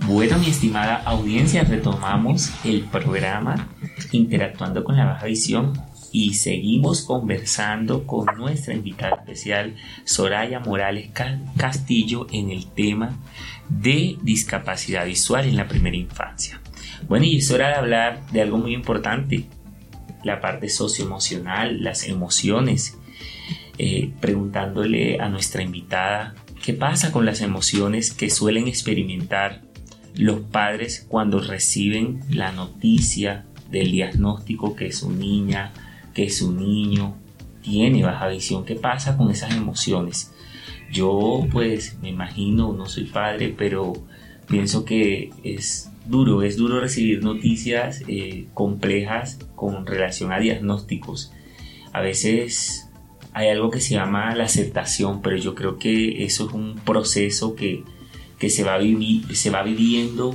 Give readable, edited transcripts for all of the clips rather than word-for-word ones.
Bueno, mi estimada audiencia, retomamos el programa Interactuando con la Baja Visión y seguimos conversando con nuestra invitada especial, Soraya Morales Castillo, en el tema de discapacidad visual en la primera infancia. Bueno, y es hora de hablar de algo muy importante, la parte socioemocional, las emociones. Preguntándole a nuestra invitada qué pasa con las emociones que suelen experimentar los padres cuando reciben la noticia del diagnóstico que su niña, que su niño tiene baja visión. ¿Qué pasa con esas emociones? Yo pues me imagino, no soy padre, pero pienso que es duro recibir noticias complejas con relación a diagnósticos. A veces hay algo que se llama la aceptación, pero yo creo que eso es un proceso que se va viviendo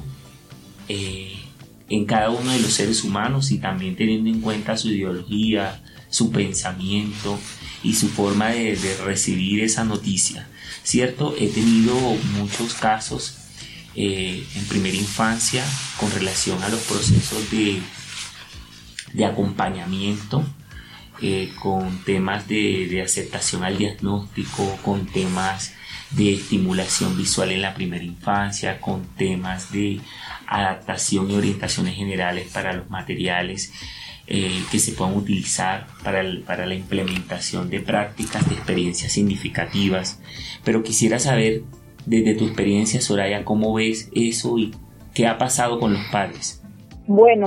en cada uno de los seres humanos, y también teniendo en cuenta su ideología, su pensamiento y su forma de recibir esa noticia. Cierto, he tenido muchos casos en primera infancia con relación a los procesos de acompañamiento, con temas de aceptación al diagnóstico, con temas de estimulación visual en la primera infancia, con temas de adaptación y orientaciones generales para los materiales que se puedan utilizar para la implementación de prácticas de experiencias significativas. Pero quisiera saber, desde tu experiencia, Soraya, ¿cómo ves eso y qué ha pasado con los padres? Bueno,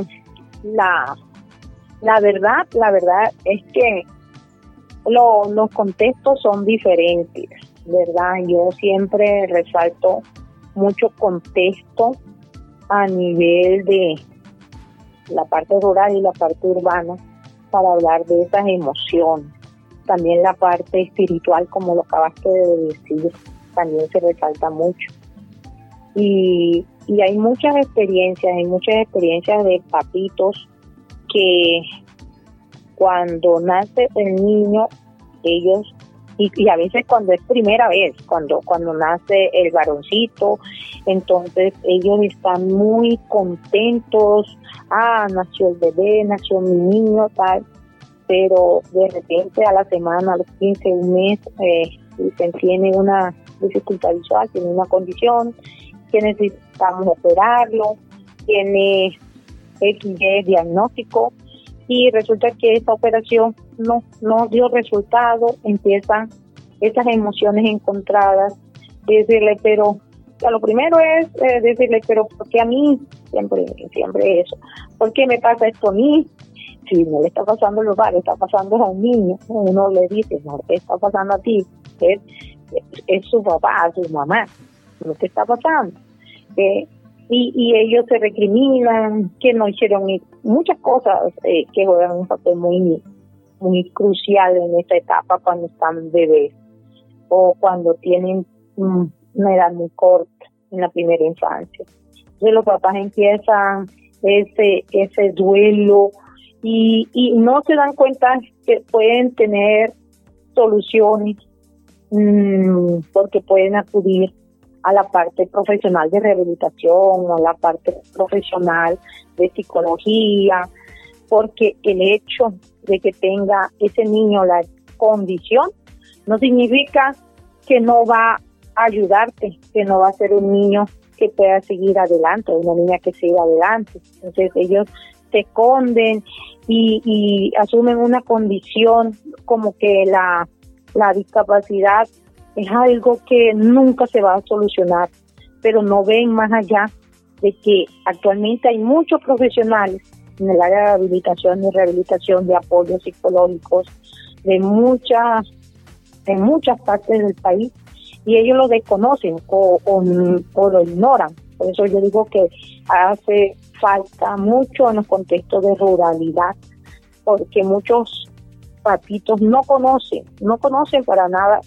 la verdad es que los contextos son diferentes, ¿verdad? Yo siempre resalto mucho contexto a nivel de la parte rural y la parte urbana para hablar de esas emociones. También la parte espiritual, como lo acabaste de decir, también se resalta mucho. Y hay muchas experiencias de papitos que cuando nace el niño, ellos, y a veces cuando es primera vez, cuando nace el varoncito, entonces ellos están muy contentos, nació el bebé, nació mi niño, tal, pero de repente a la semana, a los 15, un mes, tiene una dificultad visual, tiene una condición que necesitamos operarlo, tiene XY diagnóstico, y resulta que esta operación no dio resultado. Empiezan esas emociones encontradas, decirle, pero lo primero es decirle, pero ¿por qué a mí? Siempre eso. ¿Por qué me pasa esto a mí? Si no le está pasando a los padres, está pasando a un niño. Uno le dice, no, ¿qué está pasando a ti? Es su papá, su mamá. ¿Qué te está pasando? Y ellos se recriminan, que no hicieron muchas cosas que juegan un papel muy, muy crucial en esta etapa cuando están bebés o cuando tienen una edad muy corta en la primera infancia. Entonces los papás empiezan ese duelo y no se dan cuenta que pueden tener soluciones porque pueden acudir a la parte profesional de rehabilitación, a la parte profesional de psicología, porque el hecho de que tenga ese niño la condición no significa que no va a ayudarte, que no va a ser un niño que pueda seguir adelante, una niña que siga adelante. Entonces ellos se esconden y asumen una condición como que la discapacidad es algo que nunca se va a solucionar, pero no ven más allá de que actualmente hay muchos profesionales en el área de habilitación y rehabilitación, de apoyos psicológicos, de muchas partes del país, y ellos lo desconocen o lo ignoran. Por eso yo digo que hace falta mucho en los contextos de ruralidad, porque muchos papitos no conocen para nada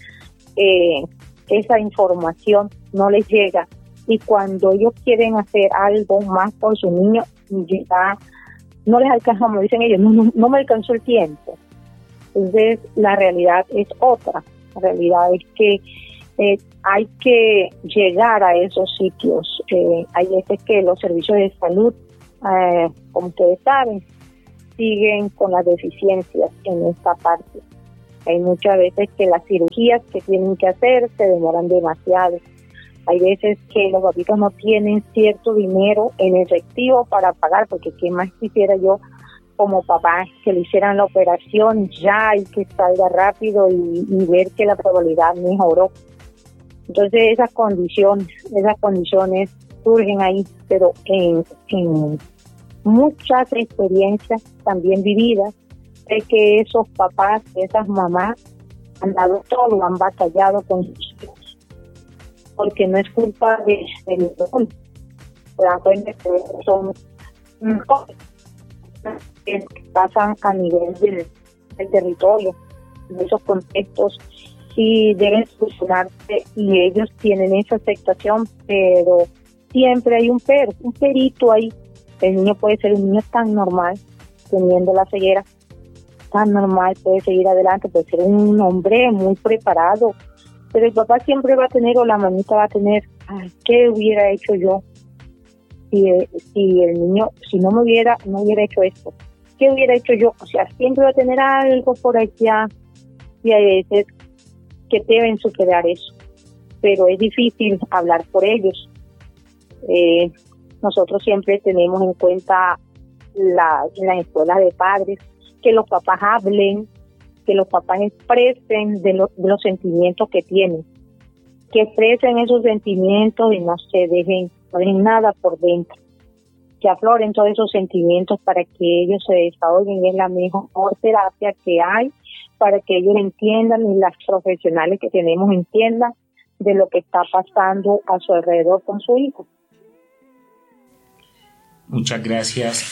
esa información, no les llega, y cuando ellos quieren hacer algo más por su niño, ya no les alcanza, como dicen ellos, no me alcanzó el tiempo. Entonces la realidad es otra. La realidad es que hay que llegar a esos sitios. Hay veces que los servicios de salud, como ustedes saben, siguen con las deficiencias en esta parte. Hay muchas veces que las cirugías que tienen que hacer se demoran demasiado. Hay veces que los papitos no tienen cierto dinero en efectivo para pagar, porque qué más quisiera yo como papá que le hicieran la operación ya y que salga rápido y ver que la probabilidad mejoró. Entonces esas condiciones surgen ahí, pero en muchas experiencias también vividas, es que esos papás, esas mamás han dado todo, han batallado con sus hijos, porque no es culpa del dolor. Se dan cuenta que son cosas que pasan a nivel del territorio, en esos contextos sí deben solucionarse y ellos tienen esa aceptación, pero siempre hay un perito ahí. El niño puede ser un niño tan normal, teniendo la ceguera, tan normal, puede seguir adelante, puede ser un hombre muy preparado, pero el papá siempre va a tener, o la mamita va a tener, ¿qué hubiera hecho yo? Si el niño, si no hubiera hecho esto, ¿qué hubiera hecho yo? O sea, siempre va a tener algo por allá, y hay veces que deben superar eso, pero es difícil hablar por ellos. Nosotros siempre tenemos en cuenta en las escuelas de padres que los papás hablen, que los papás expresen de los sentimientos que tienen, que expresen esos sentimientos y no dejen nada por dentro, que afloren todos esos sentimientos para que ellos se desarrollen. Es la mejor terapia que hay para que ellos entiendan y las profesionales que tenemos entiendan de lo que está pasando a su alrededor con su hijo. Muchas gracias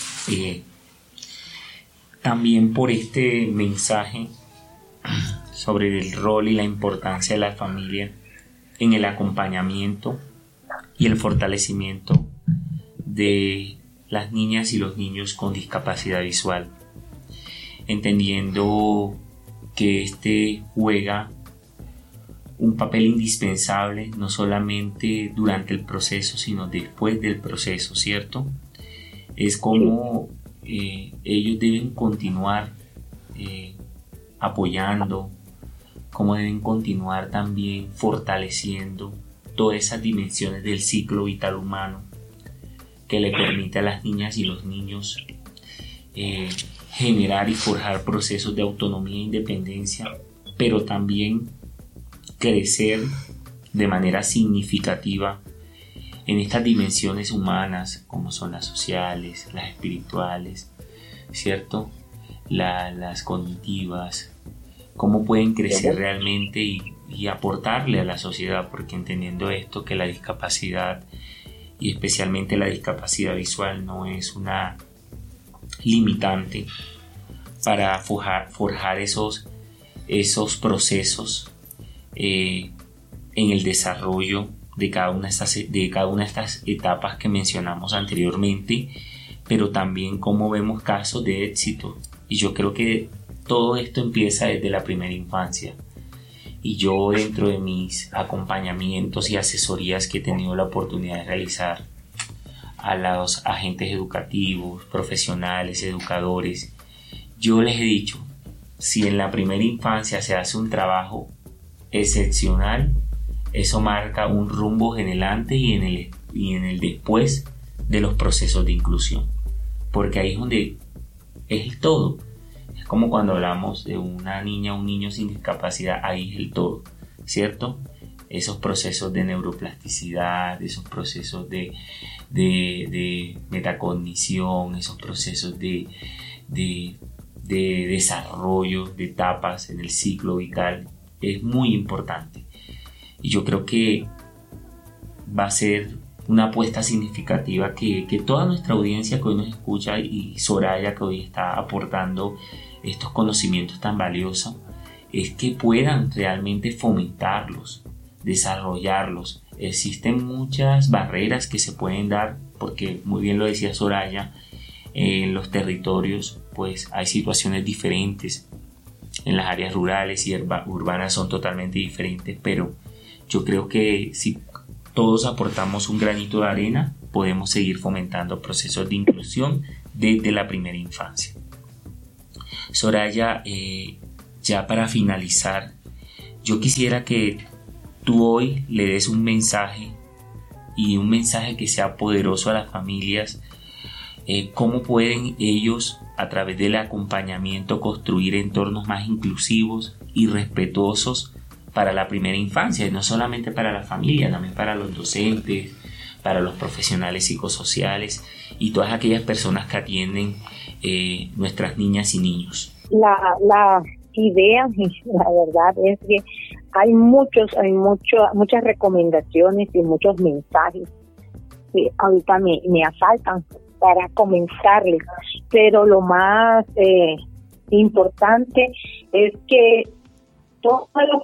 también por este mensaje sobre el rol y la importancia de la familia en el acompañamiento y el fortalecimiento de las niñas y los niños con discapacidad visual, entendiendo que este juega un papel indispensable no solamente durante el proceso, sino después del proceso, ¿cierto? Es como ellos deben continuar apoyando, como deben continuar también fortaleciendo todas esas dimensiones del ciclo vital humano que le permite a las niñas y los niños generar y forjar procesos de autonomía e independencia, pero también crecer de manera significativa en estas dimensiones humanas, como son las sociales, las espirituales, ¿cierto? Las cognitivas, cómo pueden crecer realmente y aportarle a la sociedad, porque entendiendo esto, que la discapacidad y especialmente la discapacidad visual no es una limitante para forjar esos procesos en el desarrollo de cada una de estas etapas que mencionamos anteriormente, pero también como vemos casos de éxito. Y yo creo que todo esto empieza desde la primera infancia. Y yo, dentro de mis acompañamientos y asesorías que he tenido la oportunidad de realizar a los agentes educativos, profesionales, educadores, yo les he dicho, si en la primera infancia se hace un trabajo excepcional, eso marca un rumbo en el antes y en el después de los procesos de inclusión, porque ahí es donde es el todo. Es como cuando hablamos de una niña o un niño sin discapacidad, ahí es el todo, ¿cierto? Esos procesos de neuroplasticidad, esos procesos de metacognición, esos procesos de desarrollo de etapas en el ciclo vital, es muy importante. Y yo creo que va a ser una apuesta significativa que toda nuestra audiencia que hoy nos escucha, y Soraya, que hoy está aportando estos conocimientos tan valiosos, es que puedan realmente fomentarlos, desarrollarlos. Existen muchas barreras que se pueden dar, porque muy bien lo decía Soraya, en los territorios pues hay situaciones diferentes, en las áreas rurales y urbanas son totalmente diferentes, pero yo creo que si todos aportamos un granito de arena, podemos seguir fomentando procesos de inclusión desde la primera infancia. Soraya, ya para finalizar, yo quisiera que tú hoy le des un mensaje, y un mensaje que sea poderoso a las familias. ¿Cómo pueden ellos, a través del acompañamiento, construir entornos más inclusivos y respetuosos para la primera infancia? Y no solamente para la familia, también para los docentes, para los profesionales psicosociales y todas aquellas personas que atienden nuestras niñas y niños. La idea, la verdad es que hay muchas recomendaciones y muchos mensajes que ahorita me asaltan para comenzarles, pero lo más importante es que toda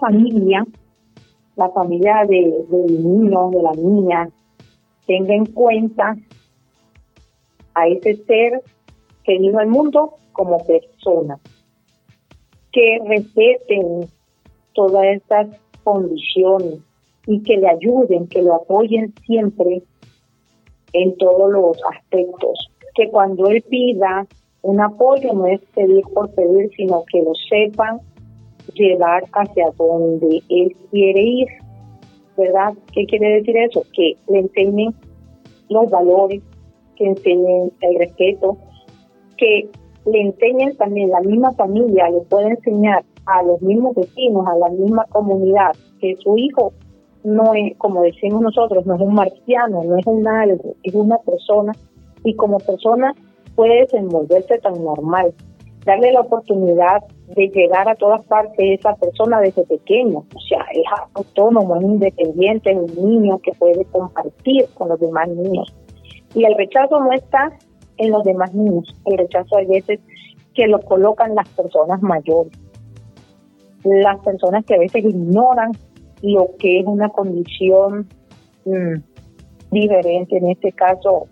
la familia del niño, de la niña, tenga en cuenta a ese ser que vino al mundo como persona, que respeten todas estas condiciones y que le ayuden, que lo apoyen siempre en todos los aspectos. Que cuando él pida un apoyo no es pedir por pedir, sino que lo sepan llevar hacia donde él quiere ir, ¿verdad? ¿Qué quiere decir eso? Que le enseñen los valores, que enseñen el respeto, que le enseñen también, la misma familia le puede enseñar a los mismos vecinos, a la misma comunidad, que su hijo no es, como decimos nosotros, no es un marciano, no es un algo, es una persona, y como persona puede desenvolverse tan normal. Darle la oportunidad de llegar a todas partes de esa persona desde pequeño, o sea, es autónomo, es independiente, es un niño que puede compartir con los demás niños. Y el rechazo no está en los demás niños, el rechazo hay veces que lo colocan las personas mayores, las personas que a veces ignoran lo que es una condición diferente, en este caso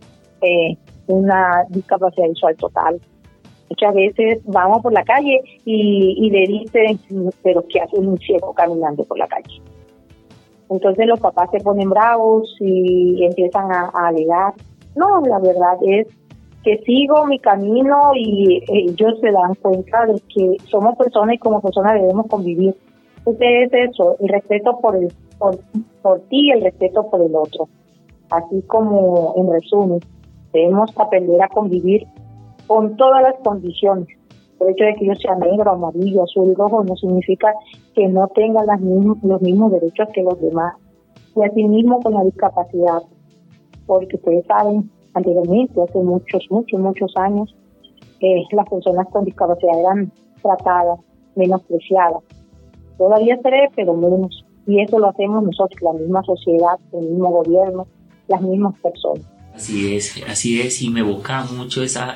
una discapacidad visual total. Muchas veces vamos por la calle y le dicen, pero ¿qué hace un ciego caminando por la calle? Entonces los papás se ponen bravos y empiezan a alegar. No, la verdad es que sigo mi camino y ellos se dan cuenta de que somos personas y como personas debemos convivir. Entonces es eso, el respeto por ti y el respeto por el otro. Así como, en resumen, debemos aprender a convivir con todas las condiciones. El hecho de que yo sea negro, amarillo, azul, rojo, no significa que no tenga los mismos derechos que los demás. Y así mismo con la discapacidad, porque ustedes saben, anteriormente, hace muchos años, las personas con discapacidad eran tratadas, menospreciadas. Todavía se ve, pero menos. Y eso lo hacemos nosotros, la misma sociedad, el mismo gobierno, las mismas personas. Así es, y me evoca mucho esa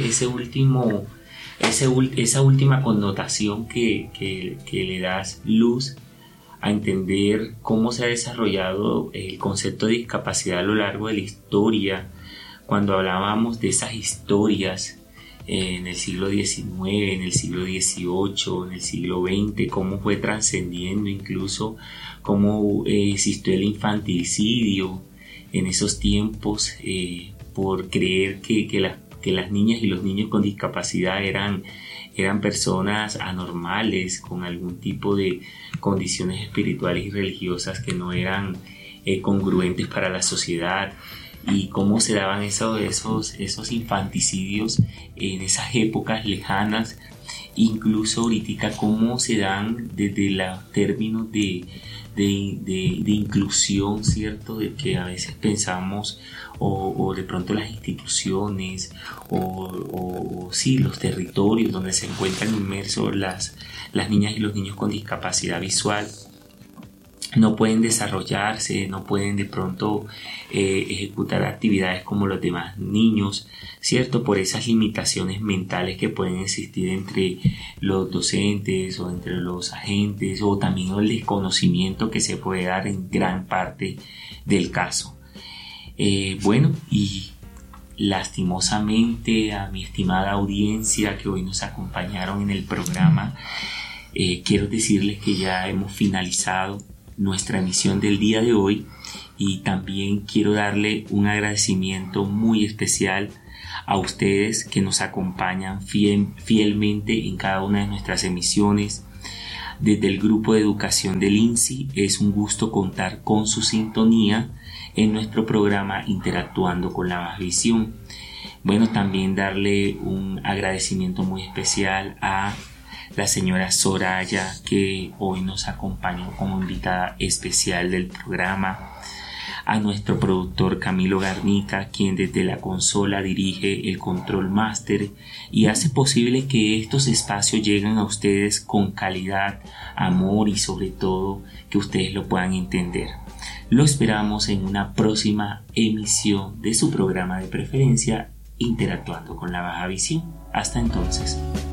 última connotación que le das, Luz, a entender cómo se ha desarrollado el concepto de discapacidad a lo largo de la historia. Cuando hablábamos de esas historias en el siglo XIX, en el siglo XVIII, en el siglo XX, cómo fue trascendiendo, incluso cómo existió el infanticidio en esos tiempos, por creer que las niñas y los niños con discapacidad eran personas anormales, con algún tipo de condiciones espirituales y religiosas que no eran congruentes para la sociedad, y cómo se daban esos infanticidios en esas épocas lejanas, incluso ahorita cómo se dan desde los términos de inclusión, ¿cierto? De que a veces pensamos o de pronto las instituciones o sí, los territorios donde se encuentran inmersos las niñas y los niños con discapacidad visual no pueden desarrollarse, no pueden de pronto ejecutar actividades como los demás niños, ¿cierto? Por esas limitaciones mentales que pueden existir entre los docentes o entre los agentes, o también el desconocimiento que se puede dar en gran parte del caso. Bueno, y lastimosamente a mi estimada audiencia que hoy nos acompañaron en el programa, quiero decirles que ya hemos finalizado nuestra emisión del día de hoy, y también quiero darle un agradecimiento muy especial a ustedes que nos acompañan fielmente en cada una de nuestras emisiones. Desde el grupo de educación del INSI es un gusto contar con su sintonía en nuestro programa Interactuando con la Baja Visión. Bueno, también darle un agradecimiento muy especial a la señora Soraya, que hoy nos acompañó como invitada especial del programa, a nuestro productor Camilo Garnica, quien desde la consola dirige el Control Master y hace posible que estos espacios lleguen a ustedes con calidad, amor y sobre todo que ustedes lo puedan entender. Lo esperamos en una próxima emisión de su programa de preferencia, Interactuando con la Baja Visión. Hasta entonces.